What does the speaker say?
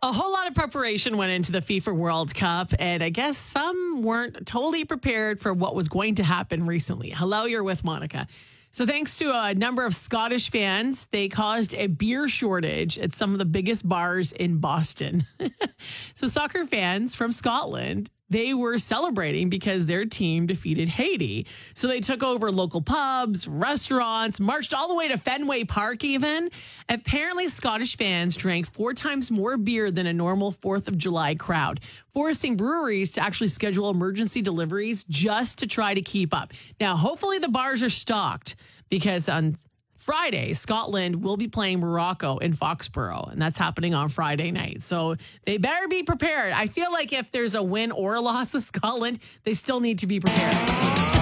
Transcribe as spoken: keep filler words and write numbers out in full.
A whole lot of preparation went into the FIFA World Cup, and I guess some weren't totally prepared for what was going to happen recently. Hello, you're with Monica. So thanks to a number of Scottish fans, they caused a beer shortage at some of the biggest bars in Boston. So soccer fans from Scotland, they were celebrating because their team defeated Haiti. So they took over local pubs, restaurants, marched all the way to Fenway Park even. Apparently, Scottish fans drank four times more beer than a normal fourth of July crowd, forcing breweries to actually schedule emergency deliveries just to try to keep up. Now, hopefully the bars are stocked because on Friday, Scotland will be playing Morocco in Foxborough, and that's happening on Friday night. So they better be prepared. I feel like if there's a win or a loss of Scotland, they still need to be prepared.